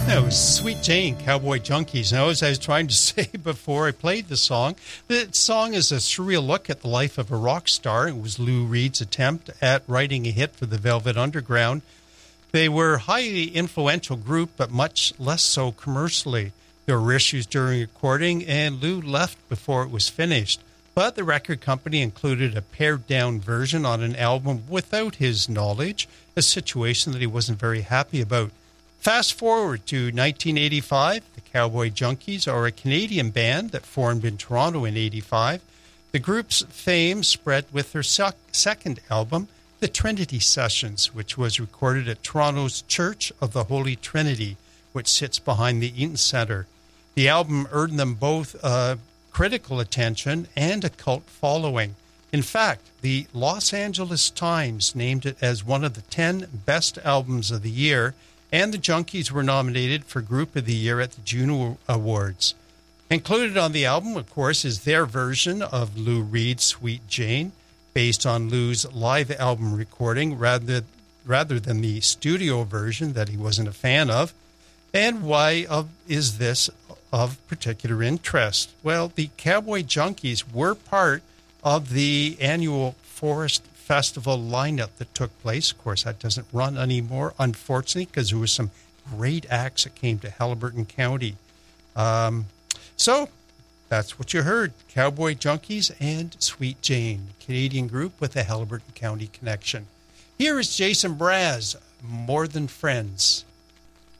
That was Sweet Jane, Cowboy Junkies. Now, as I was trying to say before I played the song is a surreal look at the life of a rock star. It was Lou Reed's attempt at writing a hit for the Velvet Underground. They were a highly influential group, but much less so commercially. There were issues during recording, and Lou left before it was finished. But the record company included a pared-down version on an album without his knowledge, a situation that he wasn't very happy about. Fast forward to 1985, the Cowboy Junkies are a Canadian band that formed in Toronto in 85. The group's fame spread with their second album, The Trinity Sessions, which was recorded at Toronto's Church of the Holy Trinity, which sits behind the Eaton Centre. The album earned them both critical attention and a cult following. In fact, the Los Angeles Times named it as one of the 10 best albums of the year, and the Junkies were nominated for Group of the Year at the Juno Awards. Included on the album, of course, is their version of Lou Reed's Sweet Jane, based on Lou's live album recording rather than the studio version that he wasn't a fan of. And why is this of particular interest? Well, the Cowboy Junkies were part of the annual Forest Festival lineup that took place. Of course, that doesn't run anymore, unfortunately, because there was some great acts that came to Haliburton County. So that's what you heard. Cowboy Junkies and Sweet Jane, Canadian group with a Haliburton County connection. Here is Jason Mraz, More Than Friends.